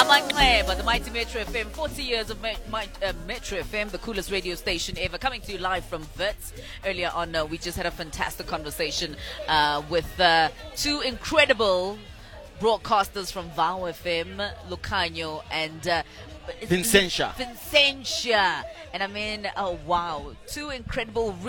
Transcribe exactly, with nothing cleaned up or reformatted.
Manxeba, the mighty Metro F M, forty years of Met- Met- uh, Metro F M, the coolest radio station ever, coming to you live from Wits. Earlier on, uh, we just had a fantastic conversation uh, with uh, two incredible broadcasters from Vow F M, Lucanio and uh, Vincentia. Vincentia. And I mean, oh wow, two incredible